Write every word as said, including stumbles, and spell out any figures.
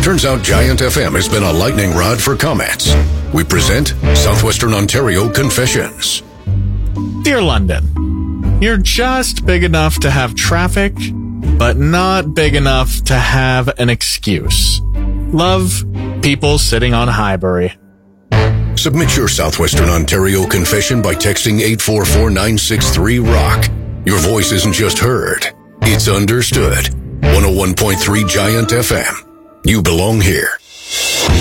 Turns out Giant F M has been a lightning rod for comments. We present Southwestern Ontario Confessions. Dear London, you're just big enough to have traffic, but not big enough to have an excuse. Love, people sitting on Highbury. Submit your Southwestern Ontario confession by texting eight four four nine six three ROCK. Your voice isn't just heard, it's understood. one oh one point three Giant F M. You belong here.